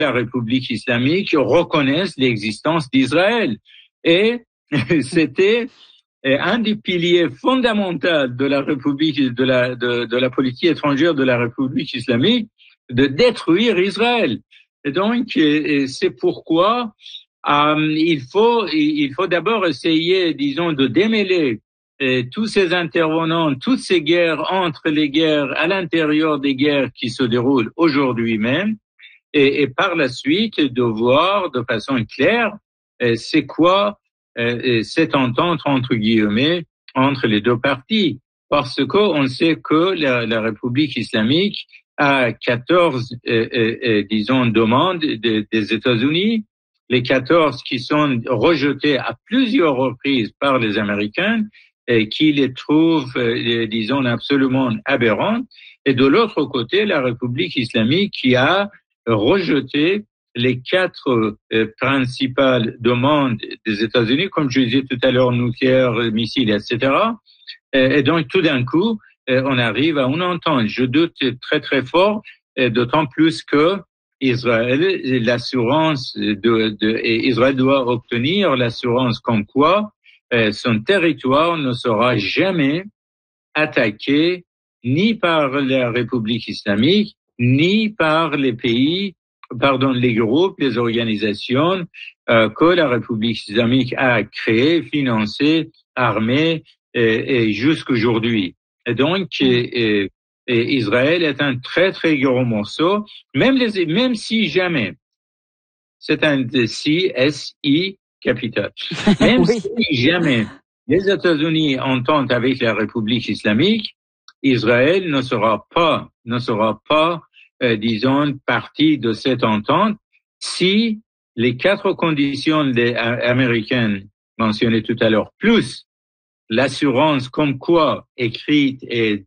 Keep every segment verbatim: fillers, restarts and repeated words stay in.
la République islamique reconnaisse l'existence d'Israël. Et c'était un des piliers fondamentaux de la République, de la, de, de la politique étrangère de la République islamique, de détruire Israël. Et donc, c'est pourquoi euh, il faut, il faut d'abord essayer, disons, de démêler euh, tous ces intervenants, toutes ces guerres entre les guerres, à l'intérieur des guerres qui se déroulent aujourd'hui même, et, et par la suite de voir de façon claire euh, c'est quoi euh, cette entente entre guillemets entre les deux parties, parce qu'on sait que la, la République islamique a quatorze, euh, euh, euh, disons, demandes de, des États-Unis, les quatorze qui sont rejetées à plusieurs reprises par les Américains, et qui les trouvent, euh, disons, absolument aberrantes, et de l'autre côté, la République islamique qui a rejeté les quatre euh, principales demandes des États-Unis, comme je disais tout à l'heure, nucléaire, missiles, et cetera. Et, et donc, tout d'un coup, euh, on arrive à une entente. Je doute très, très fort, euh, d'autant plus que Israël, l'assurance de, de et Israël doit obtenir l'assurance comme quoi euh, son territoire ne sera jamais attaqué ni par la République islamique, ni par les pays, pardon, les groupes, les organisations euh, que la République islamique a créées, financées, armées, et, et jusqu'aujourd'hui. Et donc, et, et Israël est un très très gros morceau, même les, même si jamais c'est un si S I capital, même oui. si jamais les États-Unis entendent avec la République islamique, Israël ne sera pas, ne sera pas, euh, disons, partie de cette entente si les quatre conditions des américaines mentionnées tout à l'heure, plus l'assurance comme quoi écrite et,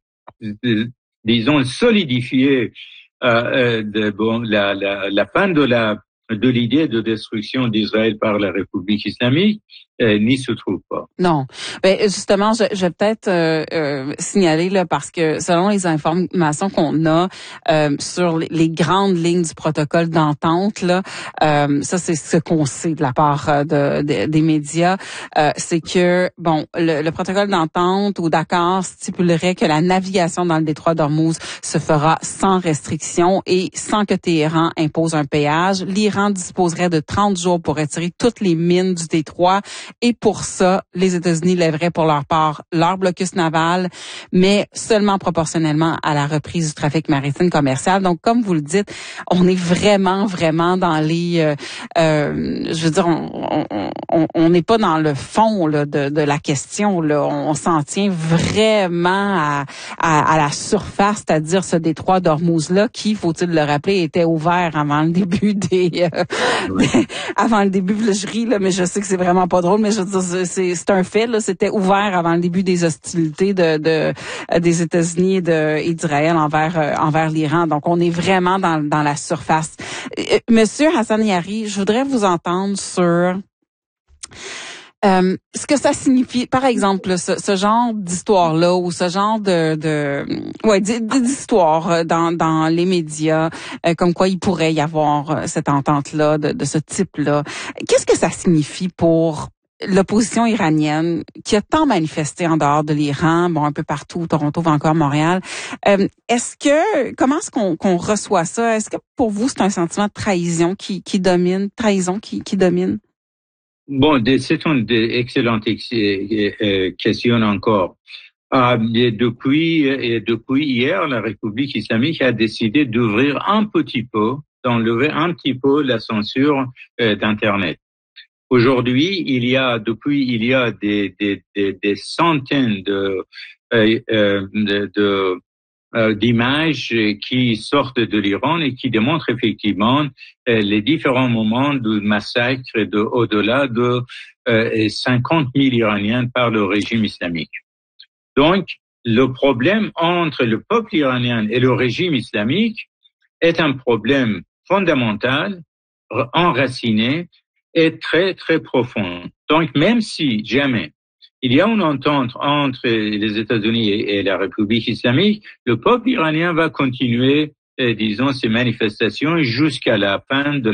disons, solidifiée, euh, de, bon, la, la, la fin de la de l'idée de destruction d'Israël par la République islamique euh, n'y se trouve pas. Non. Ben justement, je, je vais peut-être euh, euh, signaler là parce que selon les informations qu'on a euh, sur les, les grandes lignes du protocole d'entente là, euh, ça c'est ce qu'on sait de la part de, de des médias, euh, c'est que bon le, le protocole d'entente ou d'accord stipulerait que la navigation dans le détroit d'Ormuz se fera sans restriction et sans que Téhéran impose un péage. L'Iran disposerait de trente jours pour retirer toutes les mines du détroit et pour ça, les États-Unis lèveraient pour leur part leur blocus naval, mais seulement proportionnellement à la reprise du trafic maritime commercial. Donc, comme vous le dites, on est vraiment, vraiment dans les... Euh, euh, je veux dire, on n'est pas dans le fond là, de, de la question. Là. On, on s'en tient vraiment à, à, à la surface, c'est-à-dire ce détroit d'Ormuz-là qui, faut-il le rappeler, était ouvert avant le début des... Euh, oui. des avant le début, là, je ris, là, mais je sais que c'est vraiment pas drôle, mais je veux dire, c'est, c'est un fait, là, c'était ouvert avant le début des hostilités de, de des États-Unis et, de, et d'Israël envers euh, envers l'Iran. Donc, on est vraiment dans, dans la surface. Euh, Monsieur Hassan Yari, je voudrais vous entendre sur Euh, ce que ça signifie, par exemple, ce, ce genre d'histoire-là ou ce genre de, de ouais, d'histoire dans, dans les médias, euh, comme quoi il pourrait y avoir cette entente-là, de, de ce type-là. Qu'est-ce que ça signifie pour l'opposition iranienne qui a tant manifesté en dehors de l'Iran, bon, un peu partout, Toronto, Vancouver, Montréal. Euh, est-ce que, comment est-ce qu'on, qu'on reçoit ça? Est-ce que pour vous, c'est un sentiment de trahison qui, qui domine, trahison qui, qui domine? Bon, c'est une excellente question encore. Euh, depuis, depuis hier, la République islamique a décidé d'ouvrir un petit peu, d'enlever un petit peu la censure euh, d'Internet. Aujourd'hui, il y a, depuis, il y a des, des, des, des centaines de, euh, de, de d'images qui sortent de l'Iran et qui démontrent effectivement euh, les différents moments de massacre de au-delà de euh, cinquante mille Iraniens par le régime islamique. Donc, le problème entre le peuple iranien et le régime islamique est un problème fondamental, enraciné et très, très profond. Donc, même si jamais il y a une entente entre les États-Unis et la République islamique, le peuple iranien va continuer euh, disons, ces manifestations jusqu'à la fin de